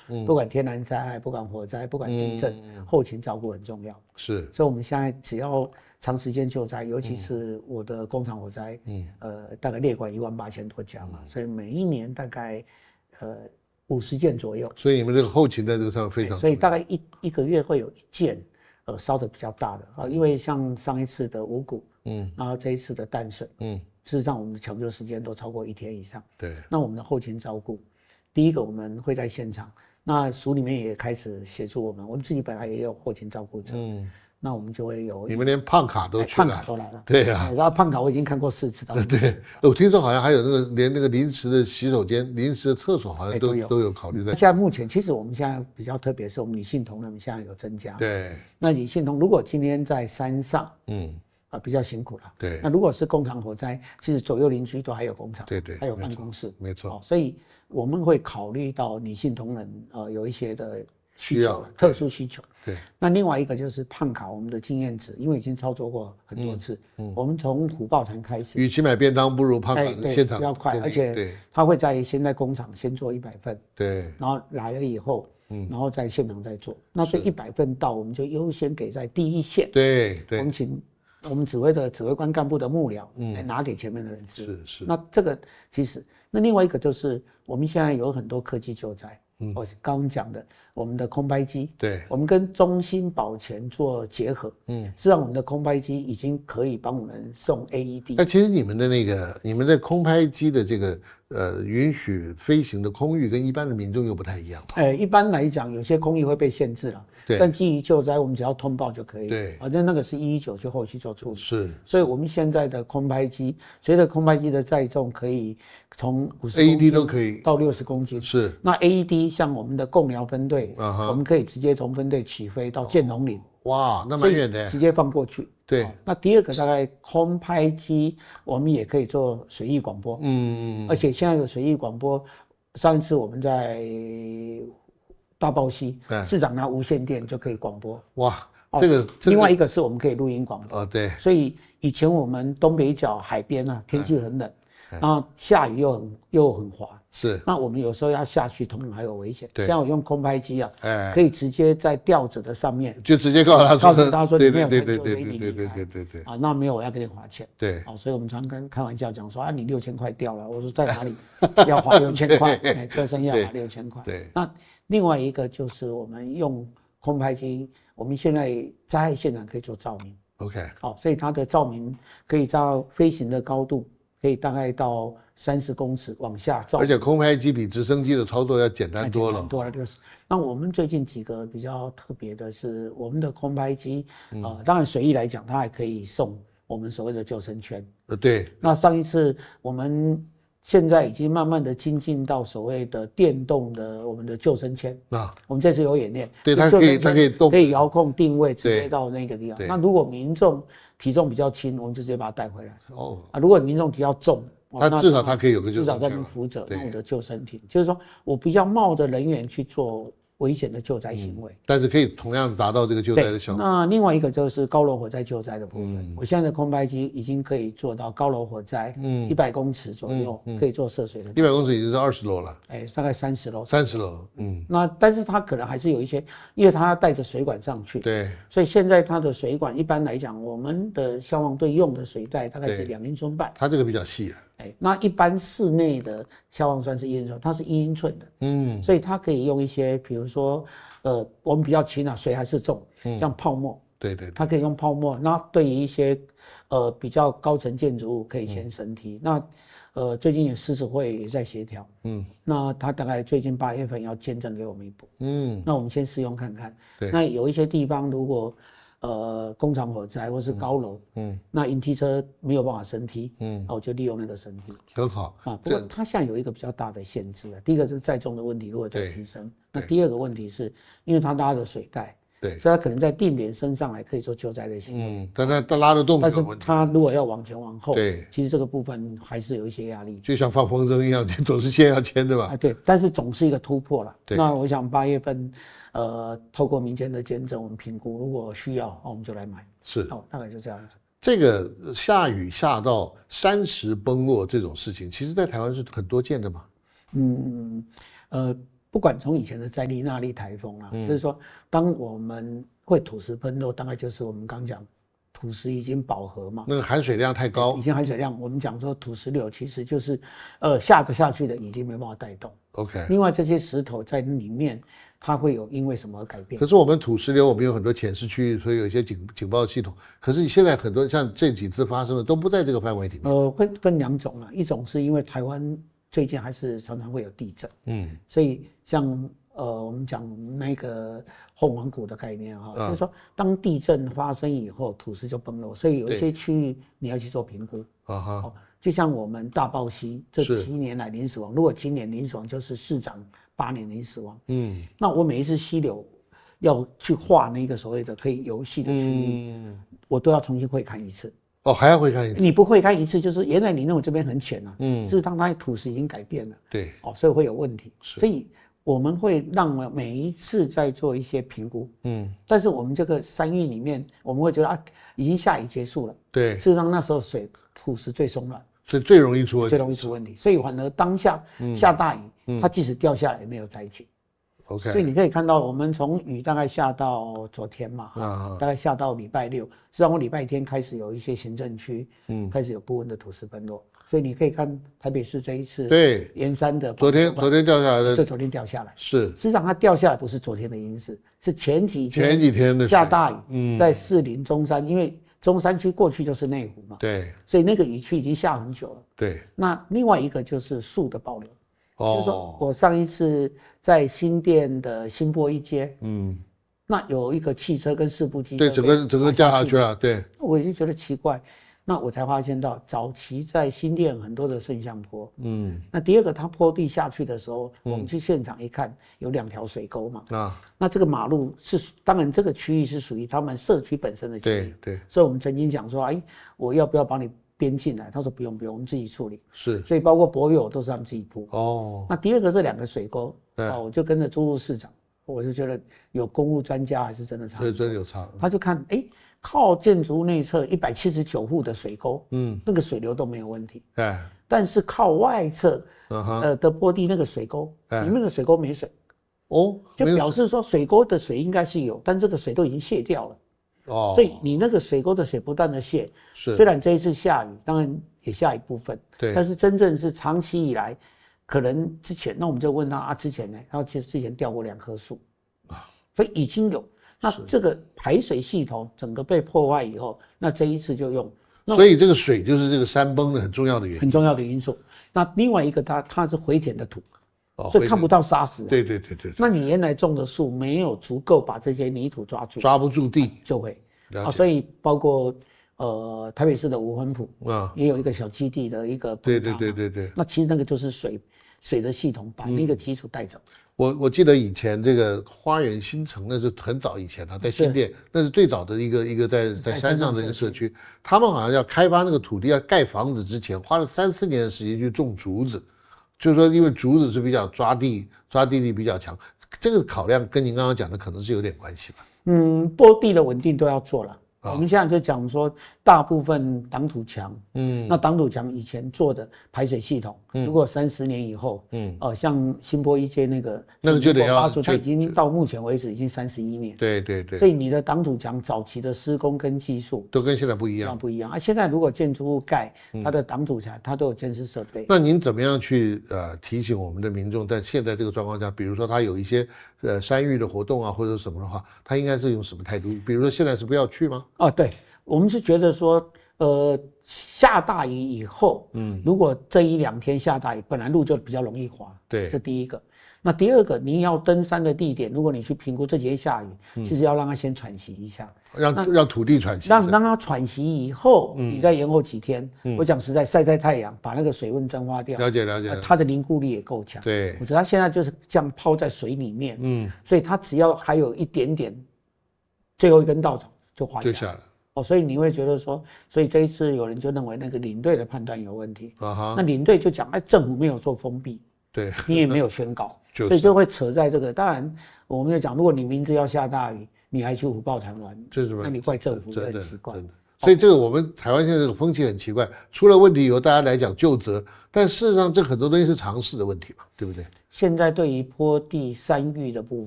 不管天然灾害，不管火灾，不管地震，后勤照顾很重要。 是， 所以我们现在只要长时间救灾，尤其是我的工厂火灾，大概列管18000多家嘛，所以每一年大概50件左右。 所以你们这个后勤在这个上面非常重要。 所以大概一个月会有1件烧的比较大的啊，因为像上一次的五股，然后这一次的淡水，事实上我们的抢救时间都超过1天以上。 对， 那我们的后勤照顾，第一个我们会在现场，那署里面也开始协助我们自己本来也有后勤照顾者，那我们就会有。 你们连胖卡都去了， 胖卡都来了。 对啊， 然后胖卡我已经看过4次到。 对，我听说好像还有连那个临时的洗手间、临时的厕所，好像都有考虑在。 现在目前其实我们现在比较特别是我们女性同仁现在有增加。 对， 那女性同如果今天在山上，比较辛苦了。 对， 那如果是工厂火灾，其实左右邻居都还有工厂， 对， 还有办公室， 没错。 所以我们会考虑到女性同仁有一些的需要特殊需求。 对。 那另外一个就是胖卡，我们的经验值，因为已经操作过很多次，我们从虎豹潭开始， 与其买便当，不如胖卡现场比较快，而且他会先在工厂先做100份， 对， 然后来了以后。然后在现场再做，那这100份到，我们就优先给在第一线。 对， 我们请我们指挥官干部的幕僚来拿给前面的人吃。 是。 那这个其实，那另外一个就是我们现在有很多科技救灾，我刚刚讲的我们的空拍机， 对， 我们跟中心保全做结合，实际上我们的空拍机已经可以帮我们送 AED。 那其实你们的空拍机的这个允许飞行的空域跟一般的民众又不太一样。 一般来讲，有些空域会被限制了。 对。 但基于救灾，我们只要通报就可以。 对。 反正那个是119去后续做处理。 是。 所以我们现在的空拍机，随着空拍机的载重可以从50公斤 AED 都可以到60公斤。 是。 那 AED 像我们的共疗分队，我们可以直接从分队起飞到建龙岭。 哇，那蛮远的。 直接放过去。 对。 那第二个大概空拍机，我们也可以做水域广播。而且现在的水域广播，上一次我们在大豹溪，市长拿无线电就可以广播。 哇，这个另外一个是我们可以录音广播。 对。 所以以前我们东北角海边啊，天气很冷，然后下雨又很滑。 是。 那我们有时候要下去，通常还有危险。 对。 像我用空拍机啊，可以直接在吊着的上面， 就直接告诉他说， 你没有对。 那没有我要给你划钱。 对。 所以我们常跟开玩笑讲说你6000块掉了，我说在哪里要划6000块，救生要划6000块。 对。 那另外一个就是我们用空拍机，我们现在灾害现场可以做照明。 OK。 所以它的照明可以照飞行的高度，可以大概到30公尺往下照。 而且空拍机比直升机的操作要简单多了。 那我们最近几个比较特别的是，我们的空拍机，当然水域来讲，它还可以送我们所谓的救生圈。 对。 那上一次我们现在已经慢慢的精进到所谓的电动的我们的救生圈。我们这次有演练。 对，它可以动， 可以遥控定位，直接到那个地方。那如果民众体重比较轻，我们就直接把它带回来。如果民众比较重， 他至少他可以有个至少在那边扶着，那我的救生艇，就是说我不要冒着人员去做危险的救灾行为， 但是可以同样达到这个救灾的效果。 那另外一个就是高楼火灾救灾的部分，我现在的空拍机已经可以做到高楼火灾，100公尺左右可以做涉水的。 100公尺已经是20楼了， 大概30楼。 30楼， 那但是它可能还是有一些，因为它带着水管上去， 对， 所以现在它的水管一般来讲，我们的消防队用的水带大概是2英寸半， 它这个比较细啊。 那一般室内的消防栓是1英寸，它是1英寸的，所以它可以用一些，比如说，我们比较轻啊，水还是重，像泡沫， 对， 它可以用泡沫。那对于一些比较高层建筑物可以先升梯。那最近有狮子会也在协调，那他大概最近8月份要签证给我们一部，那我们先试用看看。那有一些地方如果工厂火灾或是高楼，那引梯车没有办法升梯，那我就利用那个升梯， 很好不过它现在有一个比较大的限制第一个是载重的问题，如果再提升，那第二个问题是因为它拉的水带，所以它可能在定点升上来可以做救灾的行为， 但它拉得动， 但是它如果要往前往后， 对， 其实这个部分还是有一些压力， 就像放风筝一样，总是先要签的吧？ 对，但是总是一个突破了。那我想8月份。透过民间的监证，我们评估，如果需要，我们就来买。 是， 大概就这样子。 这个下雨下到山石崩落这种事情，其实在台湾是很多见的嘛。 不管从以前的在利那利台风啊，就是说，当我们会土石崩落，大概就是我们刚讲土石已经饱和嘛， 那个含水量太高， 已经含水量，我们讲说土石流其实就是下得下去的已经没办法带动。 OK， 另外这些石头在里面，它会有因为什么而改变？ 可是我们土石流，我们有很多浅市区域，所以有一些警报系统。可是现在很多像这几次发生的都不在这个范围里面。 会分两种啊，一种是因为台湾最近还是常常会有地震，所以像我们讲那个后王谷的概念哈，就是说当地震发生以后，土石就崩落，所以有一些区域你要去做评估。就像我们大豹溪这7年来零死亡，如果今年零死亡就是市长8年零死亡，那我每一次溪流要去画那个所谓的可以游戏的区域，我都要重新会看一次。 还要会看一次？ 你不会看一次，就是原来你认为这边很浅啊，事实上它土石已经改变了， 对， 所以会有问题。所以我们会让每一次再做一些评估，但是我们这个山域里面，我们会觉得已经下雨结束了， 对， 事实上那时候土石最松软， 所以最容易出问题，所以反而当下下大雨，它即使掉下来也没有灾情。 OK， 所以你可以看到，我们从雨大概下到昨天嘛，大概下到礼拜6，实际上我礼拜天开始有一些行政区，开始有部分的土石崩落，所以你可以看台北市这一次， 对， 盐山的昨天掉下来的， 就昨天掉下来， 是， 实际上它掉下来不是昨天的因素，是前几天的下大雨，在士林中山，因为中山区过去就是内湖嘛， 对， 所以那个雨区已经下很久了， 对， 那另外一个就是树的保留。就是说我上一次在新店的新波一街，那有一个汽车跟4部机车， 对，整个掉下去了，对， 我已经觉得奇怪，那我才发现到早期在新店很多的顺向坡，那第二个它坡地下去的时候，我们去现场一看，有2条水沟嘛，那这个马路是当然这个区域是属于他们社区本身的区域， 对， 所以我们曾经讲说，我要不要把你编进来？他说不用，我们自己处理。 是， 所以包括柏油都是他们自己铺。那第二个这2个水沟，我就跟着朱市长，我就觉得有公务专家还是真的差。 对，真的有差。 他就看，靠建筑物内侧179户的水沟，那个水流都没有问题。但是靠外侧，的坡地那个水沟，里面的水沟没水。就表示说水沟的水应该是有，但这个水都已经泄掉了。所以你那个水沟的水不断的泄，虽然这一次下雨，当然也下一部分， 对， 但是真正是长期以来，可能之前，那我们就问他之前呢，他其实之前掉过2棵树，所以已经有，那这个排水系统整个被破坏以后，那这一次就用， 所以这个水就是这个山崩的很重要的原因， 很重要的因素。那另外一个它是回填的土。所以看不到沙石。 对。 那你原来种的树没有足够把这些泥土抓住， 抓不住地就会。所以包括台北市的五分埔也有一个小基地的一个。 对。 那其实那个就是水的系统把那个基础带走。 我记得以前这个花园新城那是很早以前了，在新店那是最早的一个在山上的一个社区，他们好像要开发那个土地要盖房子之前，花了3-4年的时间去种竹子。就是说，因为竹子是比较抓地力比较强，这个考量跟您刚刚讲的可能是有点关系吧？ 坡地的稳定都要做了。我们现在就讲说，大部分挡土墙，那挡土墙以前做的排水系统，如果30年以后，像新波一街那个就得要， 它已经到目前为止已经31年， 对， 所以你的挡土墙早期的施工跟技术都跟现在不一样， 现在如果建筑物盖，它的挡土墙它都有监视设备。 那您怎么样去提醒我们的民众，在现在这个状况下，比如说他有一些山域的活动啊，或者什么的话，他应该是用什么态度？比如说现在是不要去吗？ 对，我们是觉得说，下大雨以后，如果这1-2天下大雨，本来路就比较容易滑， 对， 这第一个。那第二个，你要登山的地点，如果你去评估这几天下雨，其实要让它先喘息一下， 让土地喘息， 让它喘息以后，你再延后几天。我讲实在，晒太阳，把那个水温蒸发掉。 了解。 它的凝固力也够强。 对， 我觉得它现在就是这样泡在水里面，所以它只要还有一点点，最后一根稻草就滑下来。所以你会觉得说，所以这一次有人就认为那个领队的判断有问题。那领队就讲，政府没有做封闭， 对， 你也没有宣告，所以就会扯在这个。当然，我们就讲，如果你明知要下大雨，你还去虎豹潭玩，那你怪政府也很奇怪。 所以这个我们台湾现在这个风气很奇怪，出了问题以后大家来讲究责， 但事实上，这很多东西是常识的问题嘛，对不对？ 现在对于坡地山域的部